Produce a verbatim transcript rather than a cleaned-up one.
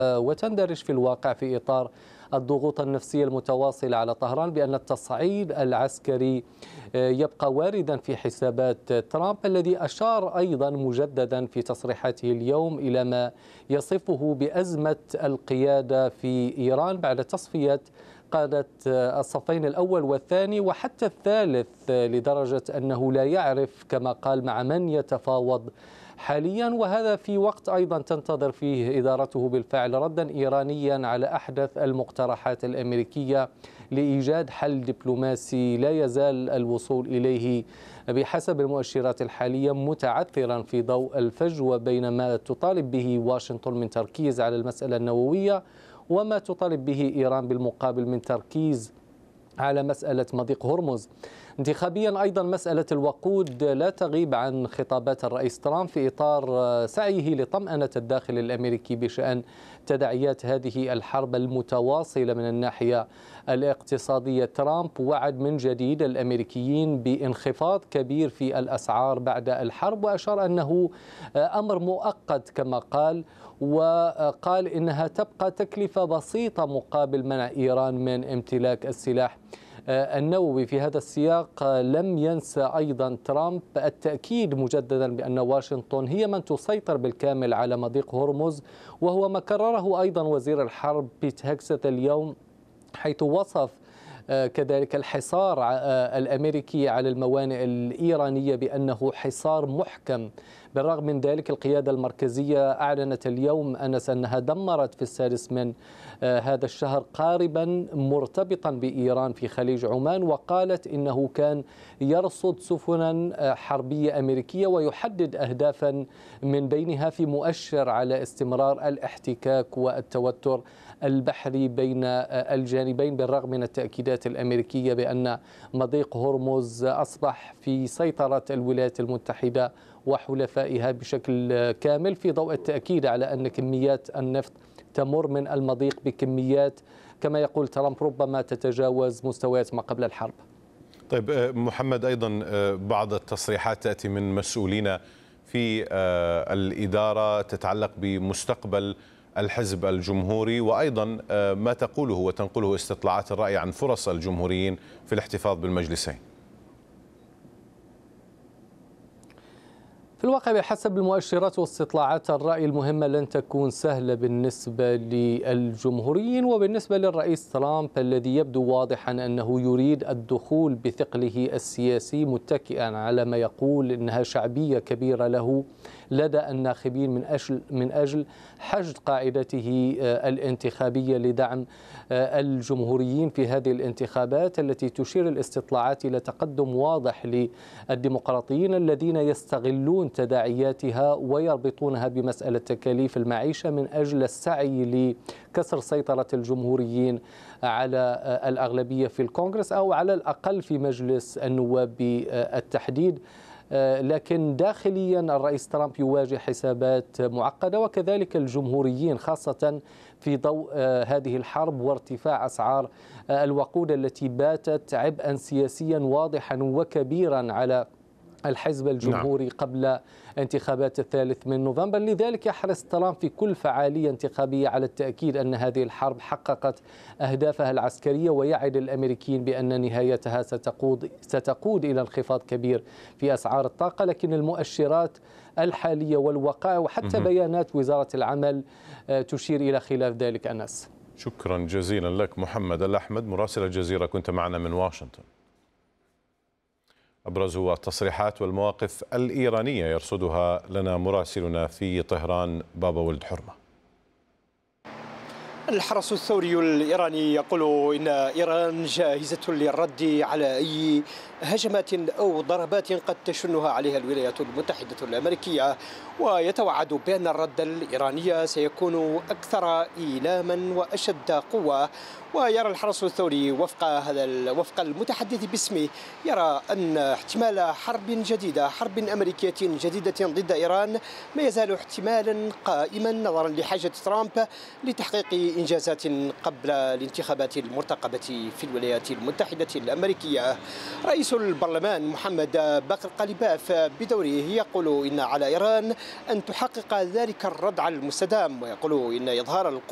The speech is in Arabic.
وتندرج في الواقع في إطار الضغوط النفسية المتواصلة على طهران بأن التصعيد العسكري يبقى واردا في حسابات ترامب، الذي أشار أيضا مجددا في تصريحاته اليوم إلى ما يصفه بأزمة القيادة في إيران بعد تصفية قادة الصفين الأول والثاني وحتى الثالث، لدرجة أنه لا يعرف كما قال مع من يتفاوض حاليا. وهذا في وقت أيضا تنتظر فيه إدارته بالفعل ردا إيرانيا على أحدث المقترحات الأمريكية لإيجاد حل دبلوماسي لا يزال الوصول إليه بحسب المؤشرات الحالية متعثرا في ضوء الفجوة بين ما تطالب به واشنطن من تركيز على المسألة النووية وما تطالب به إيران بالمقابل من تركيز على مسألة مضيق هرمز. انتخابيا أيضا مسألة الوقود لا تغيب عن خطابات الرئيس ترامب في إطار سعيه لطمأنة الداخل الأمريكي بشأن تداعيات هذه الحرب المتواصلة من الناحية الاقتصادية. ترامب وعد من جديد الأمريكيين بانخفاض كبير في الأسعار بعد الحرب، وأشار أنه أمر مؤقت كما قال، وقال إنها تبقى تكلفة بسيطة مقابل منع إيران من امتلاك السلاح النووي. في هذا السياق لم ينسى أيضا ترامب التأكيد مجددا بأن واشنطن هي من تسيطر بالكامل على مضيق هرمز، وهو ما كرره أيضا وزير الحرب بيت هيكست اليوم، حيث وصف كذلك الحصار الأمريكي على الموانئ الإيرانية بأنه حصار محكم. بالرغم من ذلك القيادة المركزية أعلنت اليوم أنس أنها دمرت في السادس من هذا الشهر قاربا مرتبطا بإيران في خليج عمان، وقالت إنه كان يرصد سفنا حربية أمريكية ويحدد أهدافا من بينها في مؤشر على استمرار الاحتكاك والتوتر البحري بين الجانبين، بالرغم من التأكيدات الأمريكية بأن مضيق هرمز أصبح في سيطرة الولايات المتحدة وحلفائها بشكل كامل، في ضوء التأكيد على أن كميات النفط تمر من المضيق بكميات كما يقول ترامب ربما تتجاوز مستويات ما قبل الحرب. طيب محمد، أيضا بعض التصريحات تأتي من مسؤولين في الإدارة تتعلق بمستقبل الحزب الجمهوري، وأيضا ما تقوله وتنقله استطلاعات الرأي عن فرص الجمهوريين في الاحتفاظ بالمجلسين. في الواقع بحسب المؤشرات واستطلاعات الرأي المهمة لن تكون سهلة بالنسبة للجمهوريين وبالنسبة للرئيس ترامب الذي يبدو واضحا أنه يريد الدخول بثقله السياسي متكئا على ما يقول أنها شعبية كبيرة له لدى الناخبين من أجل من أجل حشد قاعدته الانتخابية لدعم الجمهوريين في هذه الانتخابات التي تشير الاستطلاعات إلى تقدم واضح للديمقراطيين الذين يستغلون تداعياتها ويربطونها بمسألة تكاليف المعيشة من أجل السعي لكسر سيطرة الجمهوريين على الأغلبية في الكونغرس أو على الأقل في مجلس النواب بالتحديد. لكن داخليا الرئيس ترامب يواجه حسابات معقدة، وكذلك الجمهوريين خاصة في ضوء هذه الحرب وارتفاع أسعار الوقود التي باتت عبئا سياسيا واضحا وكبيرا على الحزب الجمهوري نعم. قبل انتخابات الثالث من نوفمبر. لذلك يحرص ترامب في كل فعالية انتخابية على التأكيد أن هذه الحرب حققت أهدافها العسكرية، ويعد الأمريكيين بأن نهايتها ستقود, ستقود إلى انخفاض كبير في أسعار الطاقة. لكن المؤشرات الحالية والوقائع وحتى بيانات وزارة العمل تشير إلى خلاف ذلك. أنس، شكرا جزيلا لك محمد الأحمد مراسل الجزيرة، كنت معنا من واشنطن. أبرز التصريحات والمواقف الإيرانية يرصدها لنا مراسلنا في طهران بابا ولد حرمة. الحرس الثوري الإيراني يقول إن إيران جاهزة للرد على أي هجمات أو ضربات قد تشنها عليها الولايات المتحدة الأمريكية، ويتوعد بأن الرد الإيراني سيكون أكثر إيلاما وأشد قوة. ويرى الحرس الثوري وفق هذا وفق المتحدث باسمه يرى أن احتمال حرب جديدة حرب أمريكية جديدة ضد إيران ما يزال احتمالا قائما نظرا لحاجة ترامب لتحقيق إنجازات قبل الانتخابات المرتقبة في الولايات المتحدة الأمريكية. رئيس البرلمان محمد باقر قليباف بدوره يقول إن على إيران أن تحقق ذلك الردع المستدام، ويقول إن إظهار القوة